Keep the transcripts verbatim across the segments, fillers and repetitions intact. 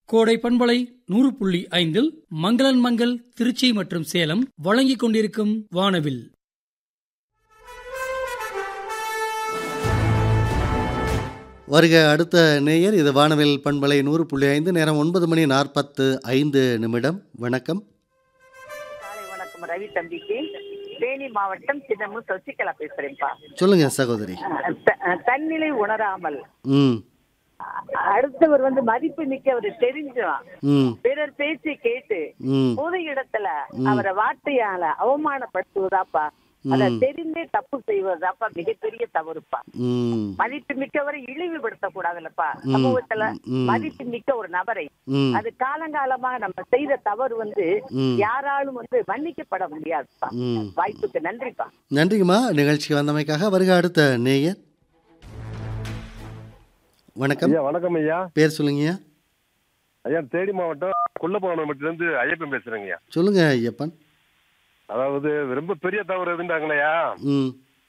கோடை பண்பலை நூறு புள்ளி ஐந்தில் மங்களன் மங்கள் திருச்சி மற்றும் சேலம் வழங்கிக் கொண்டிருக்கும் வானவில். வருக அடுத்த நேயர். இது வானவில் பண்பலை நூறு புள்ளி ஐந்து. நேரம் ஒன்பது மணி நாற்பத்து ஐந்து நிமிடம். வணக்கம். காலை வணக்கம் ரவி தம்பிக்கு. தேனி மாவட்டம் சின்னமூர் சசிகலா பேசுறேன்ப்பா. சொல்லுங்க சகோதரி. தன்னிலை உணராமல் ம் அடுத்தவர் வந்து மதிப்பு மிக்க அவர் தெரிஞ்சும் ம் பிறர் பேச்சு கேட்டு ம் பொது இடத்துல அவரை வார்த்தையால அவமானப்படுத்துவதாப்பா, அத தெரிந்தே தப்பு செய்வதாப்பா மிகப்பெரிய தவறுப்பா. ம் மதிப்பு மிக்கவரை இழிவுபடுத்த கூடாதுல்லப்பா. சமூகத்துல ம். மதிப்பு மிக்க ஒரு நபரை ம் அது காலங்காலமாக நம்ம செய்த தவறு வந்து ம். யாராலும் வந்து மன்னிக்கப்பட முடியாதுப்பா. ம். வாய்ப்புக்கு நன்றிப்பா. நன்றிங்கம்மா நிகழ்ச்சிக்கு வந்தமைக்காக. வருக அடுத்த நேயர். வணக்கம். ஐயா வணக்கம் ஐயா. பேர் சொல்லுங்கய்யா. ஐயா தேனி மாவட்டம் குள்ளப்பவனமட்டிலிருந்து ஐயப்பன் பேசுறேங்க ஐயா. சொல்லுங்க ஐயப்பன். அதாவது ரொம்ப பெரிய தவறு எதுண்டாங்களையா, ம்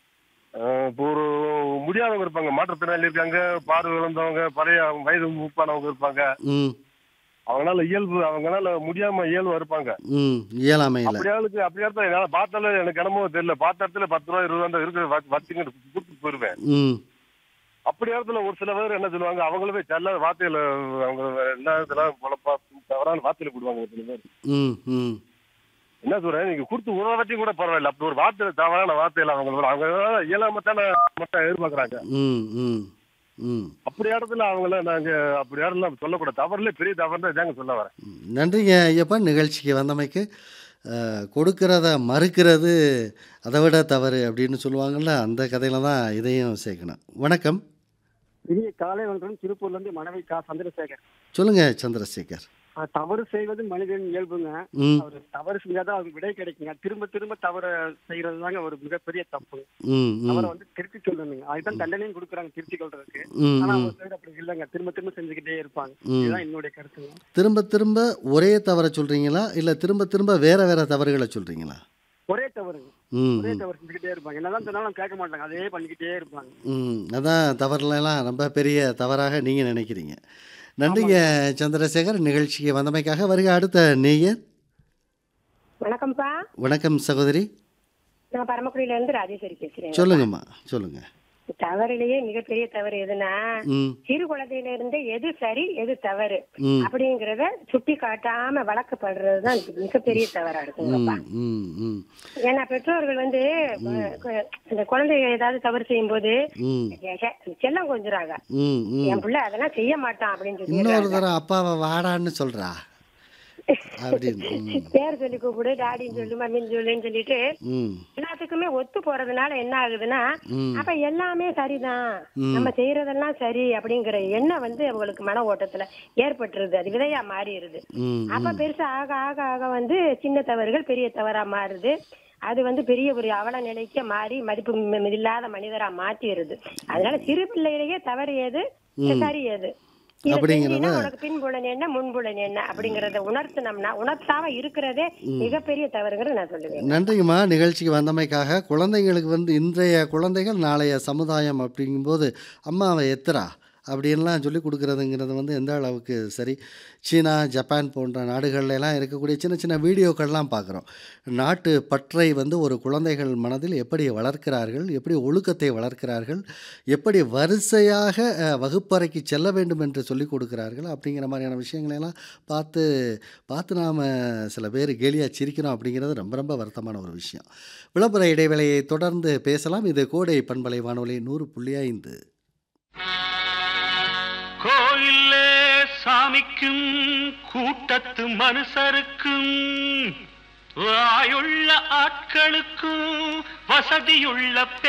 இப்போ ஒரு முடியாதவங்க இருப்பாங்க, மாற்றுத்திறனாளி இருக்காங்க, பார்வை இழந்தவங்க, பழைய வயது மூப்பானவங்க இருப்பாங்க. ம் அவங்களால இயல்பு அவங்களால முடியாம இயல்பு இருப்பாங்க. ம் இயலாமையில். அப்படியாளுக்கு அப்படியா தான் என்னால பார்த்தாலும் எனக்கு என்னமோ தெரியல, பார்த்த இடத்துல பத்து ரூபா இருபது ரூபா இருக்கிற வச்சுங்க கொடுத்துட்டு போயிருவேன். ம் அப்படி இடத்துல ஒரு சில பேர் என்ன சொல்லுவாங்க, அவங்களவே நல்ல வார்த்தையில அவங்க எல்லா இதெல்லாம் பொழப்பா தவறான வார்த்தையில போடுவாங்க. ஒரு சில பேர் ம் ம் என்ன சொல்றேன், நீங்க கொடுத்து உதவத்தையும் கூட பரவாயில்ல, அப்படி ஒரு வார்த்தை தவறான வார்த்தையில அவங்க அவங்க இயலாம தானே மட்டும் எதிர்பார்க்கறாங்க. ம் ம் ம் அப்படி இடத்துல அவங்கள நாங்க அப்படி இடத்துல சொல்லக்கூடாது. தவறுல பெரிய தவறு இதாங்க சொல்ல வரேன். நன்றிங்க ஐயப்பன் நிகழ்ச்சிக்கு வந்தமைக்கு. அஹ், கொடுக்கறத மறுக்கிறது அதை விட தவறு அப்படின்னு சொல்லுவாங்கள்ல, அந்த கதையில தான் இதையும் சேர்க்கணும். வணக்கம். இனிய காலை வணக்கம். திருப்பூர்ல இருந்து மனைவி கா சந்திரசேகர். சொல்லுங்க சந்திரசேகர். அஹ் தவறு செய்வது மனிதன் இயல்புங்க. ம் அவர் தவறு செஞ்சாதான் அவருக்கு விடை கிடைக்குங்க. திரும்ப திரும்ப தவறு செய்யறது தாங்க ஒரு மிகப்பெரிய தப்பு. ம் ம் அவரை வந்து திருத்தி சொல்லணுங்க. அதுதான் தண்டனையும் கொடுக்குறாங்க திருத்தி கொள்றதுக்கு. ம் ஆனா ம் அவங்க சைடு அப்படி இல்லைங்க, திரும்ப திரும்ப செஞ்சுக்கிட்டே இருப்பாங்க. ம். இதுதான் என்னுடைய கருத்துங்க. திரும்ப திரும்ப ஒரே தவறை சொல்றீங்களா இல்லை திரும்ப திரும்ப வேற வேற தவறுகளை சொல்றீங்களா? ஒரே தவறுங்க, ம் ஒரே ம் தவறு செஞ்சுக்கிட்டே இருப்பாங்க. என்னதான் சொன்னாலும் கேட்க மாட்டாங்க, அதே பண்ணிக்கிட்டே இருப்பாங்க. ம் அதான் தவறுலாம் ரொம்ப பெரிய தவறாக நீங்கள் நினைக்கிறீங்க. நன்றிங்க சந்திரசேகர் நிகழ்ச்சிக்கு வந்தமைக்காக. வருக அடுத்த நேயர். வணக்கம்ப்பா. வணக்கம் சகோதரி. நான் பரமக்குடியில இருந்து ராஜேஸ்வரி பேசுறேன். சொல்லுங்கம்மா சொல்லுங்க. தவறிலேயே மிகப்பெரிய தவறு எதுனா, ம் சிறு குழந்தையில இருந்தே எது சரி எது தவறு ம் அப்படிங்கறத சுட்டி காட்டாம வளர்க்கப்படுறதுதான் மிகப்பெரிய தவறா இருக்குங்கப்பா. ம் ம் ம் ஏன்னா பெற்றோர்கள் வந்து அஹ், இந்த குழந்தைங்க ஏதாவது தவறு செய்யும் போது ம் செல்லம் கொஞ்சுறாங்க. ம் ம் என் பிள்ளை அதெல்லாம் செய்ய மாட்டான் அப்படின்னு இன்னொரு சொல்லி தரம் அப்பாவை வாடான்னு சொல்றா அப்படின்னு. ம் பேர் சொல்லி கூப்பிடு, டாடின்னு சொல்லு, மம்மின்னு சொல்லுன்னு சொல்லிட்டு ம் எல்லாத்துக்குமே ஒத்து போறதுனால என்ன ஆகுதுன்னா, ம் அப்ப எல்லாமே சரிதான், ம். நம்ம செய்யறதெல்லாம் சரி அப்படிங்கிற எண்ணம் வந்து அவங்களுக்கு மன ஓட்டத்துல ஏற்பட்டுருது. அது விதையா மாறிடுது. ம் அப்ப பெருசா ஆக ஆக ஆக வந்து சின்ன தவறுகள் பெரிய தவறா மாறுது. அது வந்து பெரிய ஒரு அவல நிலைக்கு மாறி மதிப்பு மி- இல்லாத மனிதரா மாற்றிடுது. அதனால சிறு பிள்ளையிலேயே தவறு ஏது ம். சரி ஏது, இதை அப்படிங்கிறத செஞ்சீன்னா உனக்கு பின்புலன் என்ன முன்புலன் என்ன அப்படிங்கறத உணர்த்தினோம்னா, உணர்த்தாம இருக்கிறதே மிகப்பெரிய தவறுங்கிறத நான் சொல்லுவேன். நன்றிங்கம்மா நிகழ்ச்சிக்கு வந்தமைக்காக. குழந்தைங்களுக்கு வந்து இன்றைய குழந்தைகள் நாளைய சமுதாயம் அப்படிங்கும்போது அம்மாவை எத்துறா அப்படின்லாம் சொல்லி கொடுக்குறதுங்கிறது வந்து எந்த அளவுக்கு சரி. சீனா ஜப்பான் போன்ற நாடுகள்ல எல்லாம் இருக்கக்கூடிய சின்ன சின்ன வீடியோக்கள்லாம் பார்க்குறோம். நாட்டு பற்றை வந்து ஒரு குழந்தைகள் மனதில் எப்படி வளர்க்கிறார்கள், எப்படி ஒழுக்கத்தை வளர்க்கிறார்கள், எப்படி வரிசையாக அஹ், வகுப்பறைக்கு செல்ல வேண்டும் என்று சொல்லிக் கொடுக்கிறார்கள் அப்படிங்கிற மாதிரியான விஷயங்களை எல்லாம் பார்த்து பார்த்து நாம் சில பேர் கேலியாக சிரிக்கிறோம் அப்படிங்கிறது ரொம்ப ரொம்ப வருத்தமான ஒரு விஷயம். விளம்பர இடைவேளையை தொடர்ந்து பேசலாம். இது கோடை பண்பலை வானொலி நூறு புள்ளி ஐந்து. கோயிலே சாமிக்கும் கூட்டத்து மனுஷருக்கும் வாயுள்ள ஆட்களுக்கும் வசதியுள்ள